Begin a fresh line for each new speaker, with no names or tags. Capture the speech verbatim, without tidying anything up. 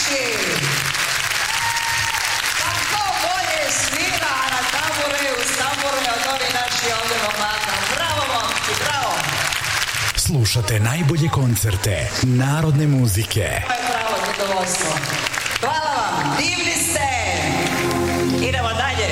Naši! Kako bolje svira na tambure, uz tambure od ovi naši ovdje momaka. Bravo, momci, bravo!
Slušate najbolje koncerte narodne muzike.
To je pravo zadovoljstvo. Hvala vam, divni ste! Idemo dalje.